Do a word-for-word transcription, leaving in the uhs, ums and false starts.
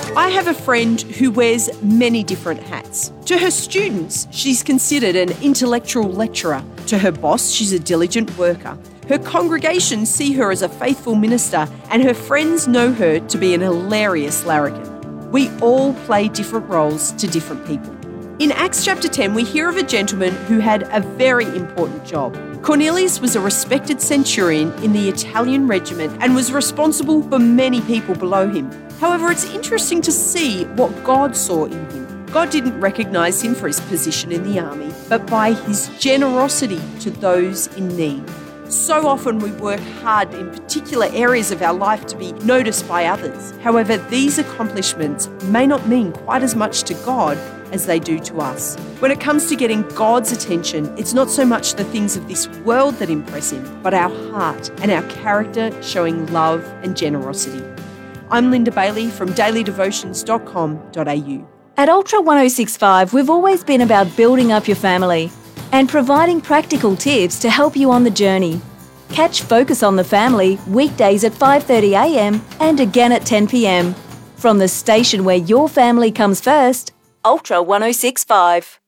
I have a friend who wears many different hats. To her students, she's considered an intellectual lecturer. To her boss, she's a diligent worker. Her congregation see her as a faithful minister, and her friends know her to be an hilarious larrikin. We all play different roles to different people. In Acts chapter ten, we hear of a gentleman who had a very important job. Cornelius was a respected centurion in the Italian regiment and was responsible for many people below him. However, it's interesting to see what God saw in him. God didn't recognise him for his position in the army, but by his generosity to those in need. So often we work hard in particular areas of our life to be noticed by others. However, these accomplishments may not mean quite as much to God as they do to us. When it comes to getting God's attention, it's not so much the things of this world that impress him, but our heart and our character showing love and generosity. I'm Linda Bailey from daily devotions dot com dot a u. At Ultra ten sixty-five, we've always been about building up your family and providing practical tips to help you on the journey. Catch Focus on the Family weekdays at five thirty a m and again at ten p m from the station where your family comes first, Ultra ten sixty-five.